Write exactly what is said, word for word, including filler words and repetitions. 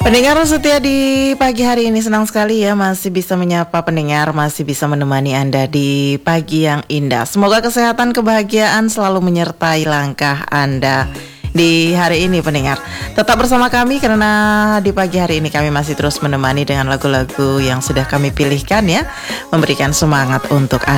Pendengar setia di pagi hari ini, senang sekali ya masih bisa menyapa pendengar, masih bisa menemani Anda di pagi yang indah. Semoga kesehatan, kebahagiaan selalu menyertai langkah Anda di hari ini pendengar. Tetap bersama kami karena di pagi hari ini kami masih terus menemani dengan lagu-lagu yang sudah kami pilihkan ya, memberikan semangat untuk Anda.